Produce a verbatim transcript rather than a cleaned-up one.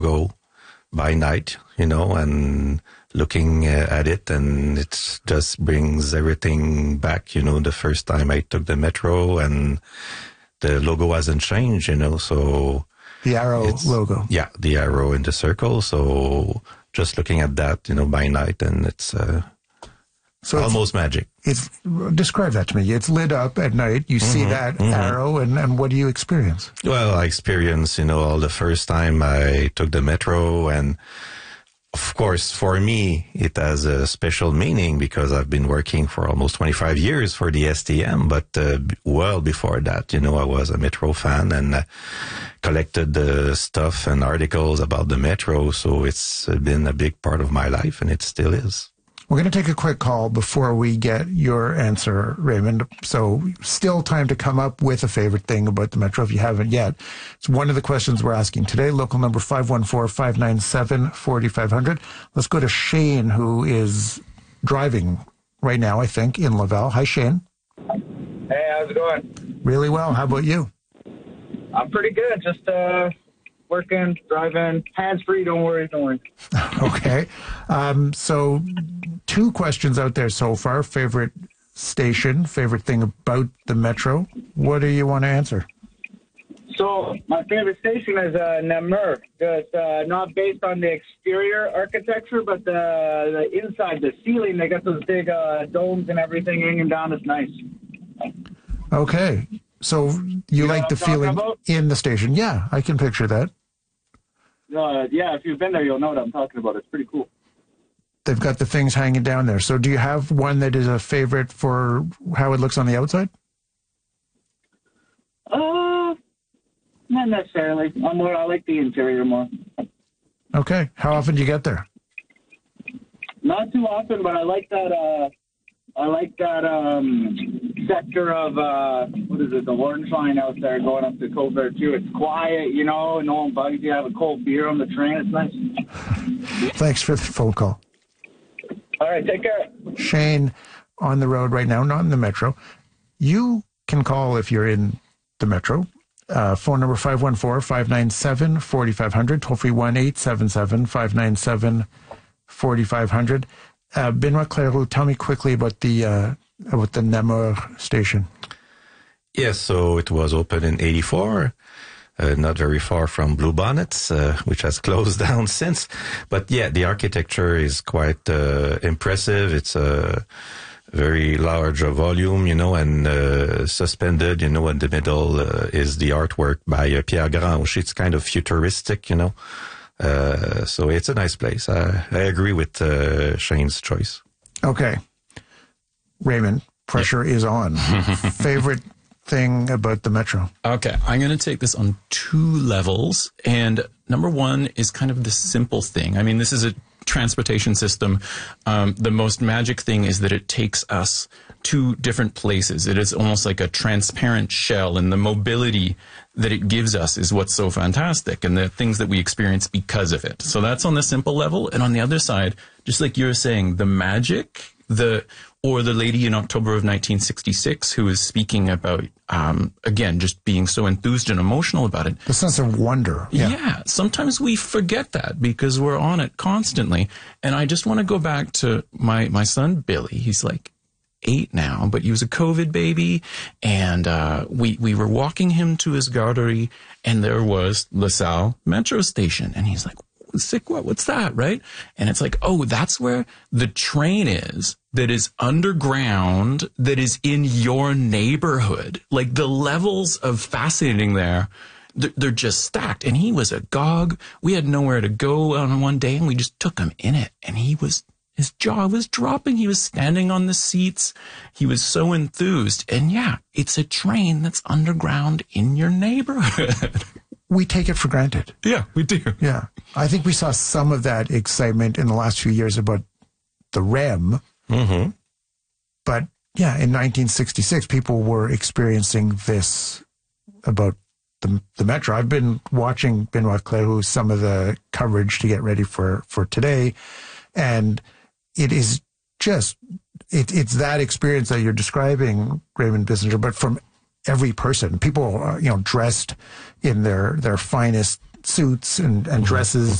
go by night, you know, and looking uh, at it, and it just brings everything back, you know, the first time I took the metro, and the logo hasn't changed, you know, so... The arrow logo. Yeah, the arrow in the circle, so just looking at that, you know, by night, and it's uh, so almost it's, magic. It's describe that to me. It's lit up at night, you mm-hmm, see that mm-hmm. arrow, and, and what do you experience? Well, I experienced, you know, all the first time I took the metro, and of course, for me, it has a special meaning because I've been working for almost twenty-five years for the S T M. But uh, well before that, you know, I was a Metro fan and uh, collected the stuff and articles about the Metro. So it's been a big part of my life, and it still is. We're going to take a quick call before we get your answer, Raymond. So still time to come up with a favorite thing about the Metro if you haven't yet. It's one of the questions we're asking today. Local number five one four, five nine seven, four five zero zero. Let's go to Shane, who is driving right now, I think, in Laval. Hi, Shane. Hey, how's it going? Really well. How about you? I'm pretty good. Just uh, working, driving, hands-free. Don't worry, don't worry. Okay. Um, so... Two questions out there so far. Favorite station, favorite thing about the Metro. What do you want to answer? So my favorite station is uh, Namur. It's uh, not based on the exterior architecture, but the, the inside, the ceiling. They got those big uh, domes and everything hanging down. It's nice. Okay. So you, you like the feeling in the station. Yeah, I can picture that. Uh, yeah, if you've been there, you'll know what I'm talking about. It's pretty cool. They've got the things hanging down there. So do you have one that is a favorite for how it looks on the outside? Uh, not necessarily. I'm more, I like the interior more. Okay. How often do you get there? Not too often, but I like that, uh, I like that um, sector of, uh, what is it, the orange line out there going up to Colbert too. It's quiet, you know, no one bugs you. Have a cold beer on the train. It's nice. Thanks for the phone call. All right, take care. Shane, on the road right now, not in the Metro. You can call if you're in the Metro. Uh, phone number five one four, five nine seven, four five zero zero. Toll free one eight seven seven, five nine seven, four five zero zero. Uh, Benoit Clairou, tell me quickly about the uh, about the Namur station. Yes, so it was opened in eighty-four. Uh, not very far from Blue Bonnets, uh, which has closed down since. But yeah, the architecture is quite uh, impressive. It's a very large volume, you know, and uh, suspended, you know, in the middle uh, is the artwork by uh, Pierre Grange. It's kind of futuristic, you know. Uh, so it's a nice place. I, I agree with uh, Shane's choice. Okay. Raymond, pressure yeah. is on. Favorite thing about the Metro? Okay, I'm going to take this on two levels. And number one is kind of the simple thing. I mean, this is a transportation system. Um, the most magic thing is that it takes us to different places. It is almost like a transparent shell, and the mobility that it gives us is what's so fantastic, and the things that we experience because of it. So that's on the simple level. And on the other side, just like you were saying, the magic, the or the lady in October of nineteen sixty-six who is speaking about, um, again, just being so enthused and emotional about it. The sense of wonder. Yeah. yeah. Sometimes we forget that because we're on it constantly. And I just want to go back to my, my son, Billy. He's like eight now, but he was a COVID baby. And uh, we, we were walking him to his garderie, and there was LaSalle Metro Station. And he's like, sick, what? What's that, right? And it's like, oh, that's where the train is that is underground, that is in your neighborhood. Like the levels of fascinating there, they're, they're just stacked. And he was agog. We had nowhere to go on one day, and we just took him in it. And he was, his jaw was dropping. He was standing on the seats. He was so enthused. And yeah, it's a train that's underground in your neighborhood. We take it for granted. Yeah, we do. Yeah. I think we saw some of that excitement in the last few years about the R E M. Mm-hmm. But yeah, in nineteen sixty-six, people were experiencing this about the, the Metro. I've been watching Benoit Clairou, some of the coverage to get ready for, for today. And it is just, it, it's that experience that you're describing, Raymond Bissinger, but from every person. People are, you know, dressed in their, their finest suits and, and dresses